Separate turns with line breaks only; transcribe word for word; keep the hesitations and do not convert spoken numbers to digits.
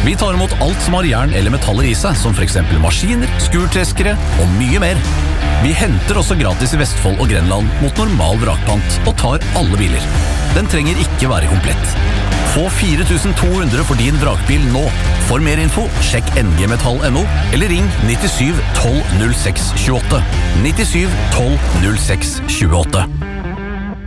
Vi tar imot alt som har jern eller metaller i seg, som for eksempel maskiner, skurtreskere og mye mer. Vi henter også gratis i Vestfold og Grenland mot normal vrakpant og tar alle biler. Den trenger ikke være komplett. Få fire tusen to hundre for din vrakbil nå. For mer info, sjekk n g metall punktum n o eller ring nittisju tolv null seks tjueåtte. nittisju tolv null seks tjueåtte.